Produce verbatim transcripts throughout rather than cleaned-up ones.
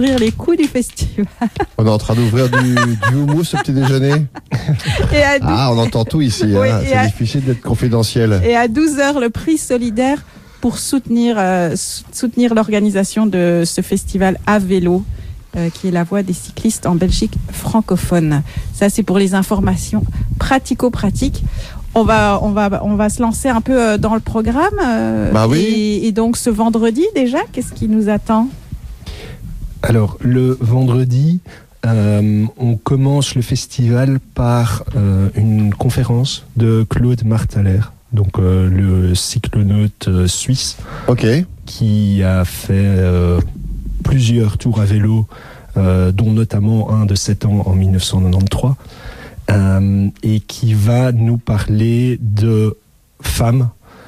les coups du festival. On est en train d'ouvrir du, du houmous au petit déjeuner. Et à dou- Ah, on entend tout ici. Oui, Hein. et C'est à- difficile d'être confidentiel. Et à douze heures, le prix solidaire pour soutenir, euh, sou- soutenir l'organisation de ce festival à vélo, euh, qui est la voie des cyclistes en Belgique francophone. Ça, c'est pour les informations pratico-pratiques. On va, on va, on va se lancer un peu euh, dans le programme. euh, Bah oui. Et, et donc, ce vendredi, déjà, qu'est-ce qui nous attend? Alors, le vendredi, euh, on commence le festival par euh, une conférence de Claude Marthaler, donc euh, le cyclonaute euh, suisse, Ok. qui a fait euh, plusieurs tours à vélo, euh, dont notamment un de sept ans en mille neuf cent quatre-vingt-treize, euh, et qui va nous parler de femmes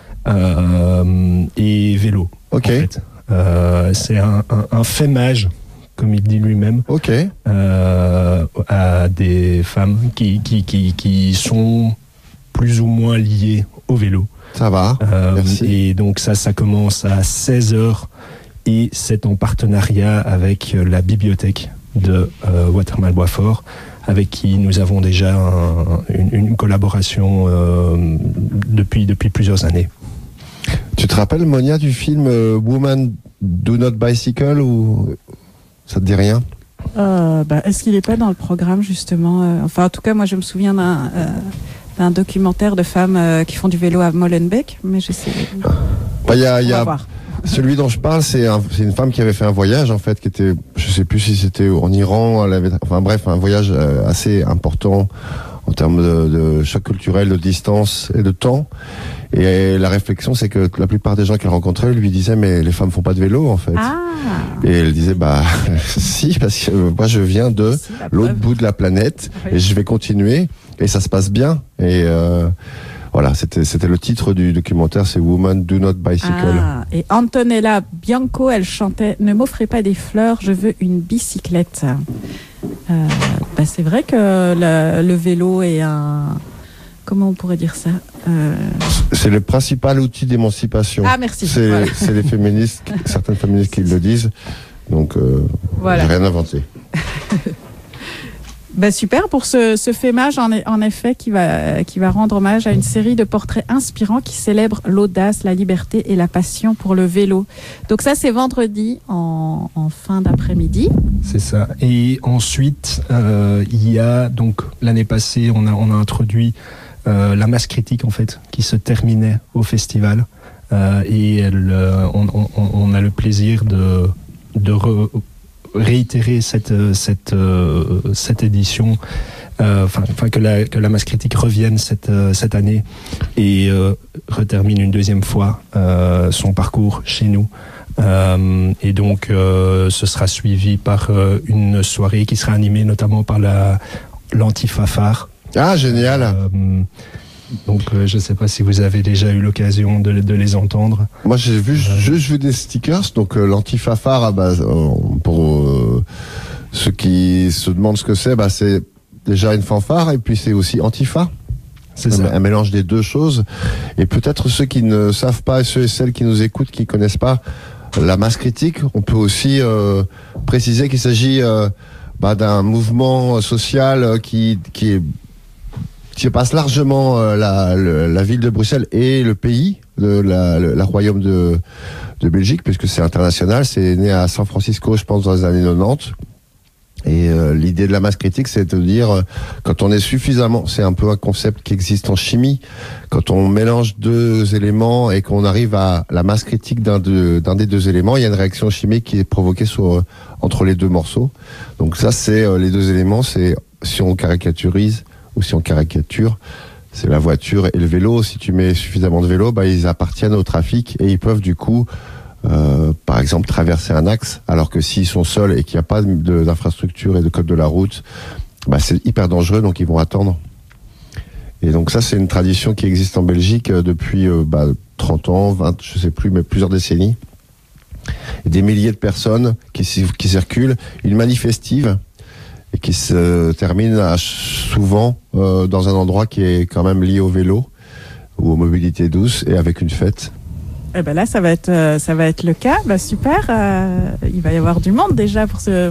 euh, et vélo. Ok. En fait. Euh, c'est un, un, un fémage, comme il dit lui-même, Ok. euh, à des femmes qui, qui, qui, qui sont plus ou moins liées au vélo. Ça va. Euh, Merci. et donc ça, ça commence à seize heures et c'est en partenariat avec la bibliothèque de euh, Watermal-Boisfort, avec qui nous avons déjà un- une, une collaboration euh, depuis, depuis plusieurs années. Tu te rappelles, Monia, du film euh, Woman Do Not Bicycle ou ça te dit rien? Euh, bah, est-ce qu'il n'est pas dans le programme, justement euh, Enfin, en tout cas, moi, je me souviens d'un, euh, d'un documentaire de femmes euh, qui font du vélo à Molenbeek, mais je sais. Bah, il y a, il y On va a voir. celui dont je parle, c'est un- c'est une femme qui avait fait un voyage en fait, qui était, je sais plus si c'était en Iran, elle avait, enfin bref, un voyage euh, assez important en termes de, de choc culturel, de distance et de temps. Et la réflexion, c'est que la plupart des gens qu'elle rencontrait lui disaient mais les femmes font pas de vélo en fait. Ah Et elle disait bah si, parce que euh, moi je viens de si, la l'autre preuve. bout de la planète Oui. et je vais continuer et ça se passe bien. Et euh, voilà, c'était c'était le titre du documentaire, c'est Woman Do Not Bicycle. Ah, et Antonella Bianco, elle chantait « Ne m'offrez pas des fleurs, je veux une bicyclette euh, ». Bah, c'est vrai que le, le vélo est un... Comment on pourrait dire ça euh... C'est le principal outil d'émancipation. Ah, merci. C'est Voilà. c'est les féministes, certaines féministes qui le disent. Donc, euh, Voilà. j'ai rien inventé. Bah, super pour ce, ce fémage, en, en effet, qui va, qui va rendre hommage à une série de portraits inspirants qui célèbrent l'audace, la liberté et la passion pour le vélo. Donc ça, c'est vendredi en, en fin d'après-midi. C'est ça. Et ensuite, euh, il y a donc l'année passée, on a on a introduit euh, la masse critique en fait, qui se terminait au festival, euh, et elle, euh, on, on, on a le plaisir de de re- réitérer cette cette euh, cette édition, enfin euh, que la que la masse critique revienne cette euh, cette année et euh, retermine une deuxième fois euh, son parcours chez nous. Euh, et donc, euh, ce sera suivi par euh, une soirée qui sera animée notamment par la l'Antifafar. Ah, génial. Euh, donc, euh, je ne sais pas si vous avez déjà eu l'occasion de, de les entendre. Moi, j'ai vu, juste vu des stickers. Donc, euh, l'antifafar, à base, euh, pour euh, ceux qui se demandent ce que c'est, bah, c'est déjà une fanfare et puis c'est aussi antifa. C'est un, ça. un mélange des deux choses. Et peut-être ceux qui ne savent pas, ceux et celles qui nous écoutent, qui connaissent pas la masse critique, on peut aussi euh, préciser qu'il s'agit euh, bah, d'un mouvement social qui qui, est, qui passe largement euh, la, le, la ville de Bruxelles et le pays, le, la, le la royaume de, de Belgique, puisque c'est international. C'est né à San Francisco, je pense, dans les années quatre-vingt-dix. Et euh, l'idée de la masse critique, c'est de dire, euh, quand on est suffisamment, c'est un peu un concept qui existe en chimie, quand on mélange deux éléments et qu'on arrive à la masse critique d'un de, d'un des deux éléments, il y a une réaction chimique qui est provoquée sur, euh, entre les deux morceaux. Donc ça, c'est euh, les deux éléments, c'est si on caricaturise ou si on caricature, c'est la voiture et le vélo. Si tu mets suffisamment de vélos, bah, ils appartiennent au trafic et ils peuvent du coup Euh, par exemple traverser un axe, alors que s'ils sont seuls et qu'il n'y a pas de, d'infrastructure et de code de la route, bah c'est hyper dangereux, donc ils vont attendre. Et donc ça, c'est une tradition qui existe en Belgique depuis euh, bah, trente ans, vingt, je sais plus, mais plusieurs décennies. Et des milliers de personnes qui, qui circulent, une manifestive, et qui se termine à, souvent euh, dans un endroit qui est quand même lié au vélo ou aux mobilités douces et avec une fête. Eh ben là, ça va être, euh, ça va être le cas. Bah, super. Euh, il va y avoir du monde déjà pour ce